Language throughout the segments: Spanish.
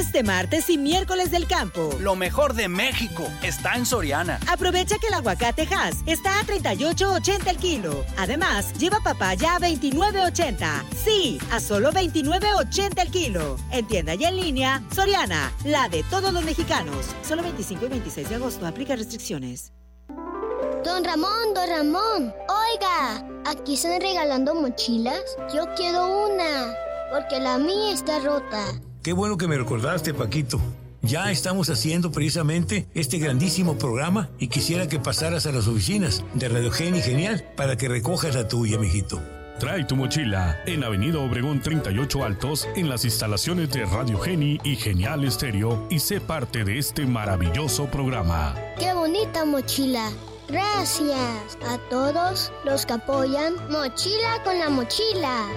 Este martes y miércoles del campo. Lo mejor de México está en Soriana. Aprovecha que el aguacate Hass está a $38.80 el kilo. Además, lleva papaya a $29.80. Sí, a solo $29.80 el kilo. En tienda y en línea, Soriana, la de todos los mexicanos. Solo 25 y 26 de agosto. Aplica restricciones. Don Ramón, oiga, ¿aquí están regalando mochilas? Yo quiero una, porque la mía está rota. Qué bueno que me recordaste, Paquito. Ya estamos haciendo precisamente este grandísimo programa y quisiera que pasaras a las oficinas de Radio Geni Genial para que recojas la tuya, mijito. Trae tu mochila en Avenida Obregón 38 Altos, en las instalaciones de Radio Geni y Genial Estéreo, y sé parte de este maravilloso programa. ¡Qué bonita mochila! Gracias a todos los que apoyan Mochila con la Mochila.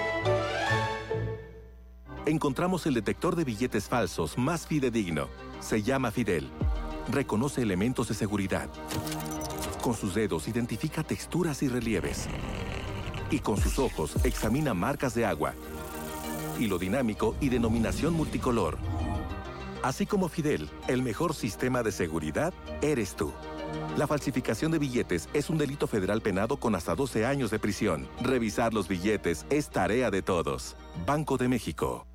Encontramos el detector de billetes falsos más fidedigno. Se llama Fidel. Reconoce elementos de seguridad. Con sus dedos identifica texturas y relieves. Y con sus ojos examina marcas de agua. Hilo dinámico y denominación multicolor. Así como Fidel, el mejor sistema de seguridad eres tú. La falsificación de billetes es un delito federal penado con hasta 12 años de prisión. Revisar los billetes es tarea de todos. Banco de México.